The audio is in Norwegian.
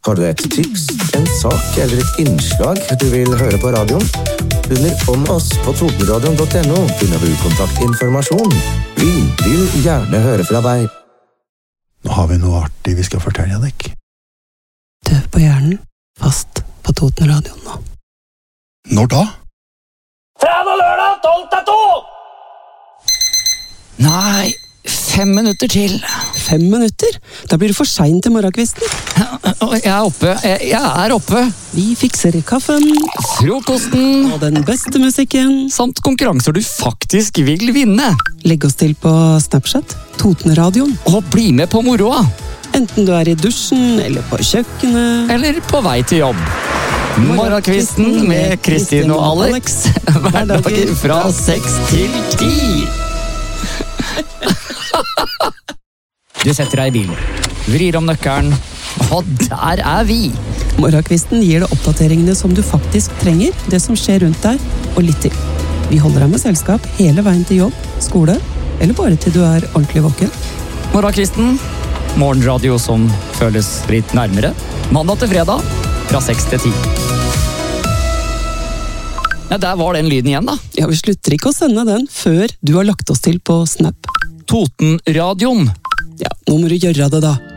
Har du et tips, en sak eller et innslag du vil høre på radioen? Under Om oss på totenradion.no finner du kontaktinformasjon. Vi vil gjerne høre fra deg. Nå har vi noe artig vi skal fortelle deg. Døv på hjernen, fast på Totenradion nå. Når da? Fredag lørdag, 12 til 2! Nei, 5 minutter til. 5 minutter? Da blir det for sent til morgenkvisten. Jeg er oppe. Jeg er oppe. Vi fikser kaffen Frokosten. og den beste musikken. Samt konkurranser du faktisk vil vinne. Legg oss til på Snapchat, Totenradion. Og bli med på moroa. Enten du er i dusjen, eller på kjøkkenet. Eller på vei til jobb. Morgenkvisten med Kristin og Alex. Hverdager fra 6 til 10. Du setter deg i bilen, vrir om nøkkelen, og der er vi. Morgenkvisten gir deg oppdateringene som du faktisk trenger, det som skjer rundt deg, og litt til. Vi holder deg med selskap hele veien til jobb, skole, eller bare til du er ordentlig våken. Morgenkvisten, morgenradio som føles litt nærmere. Mandag til fredag, fra 6 til 10. Ja, der var den lyden igjen da. Ja, vi slutter ikke å sende den før du har lagt oss til på Snap. Totenradion. Ja, nå må du gjøre det da.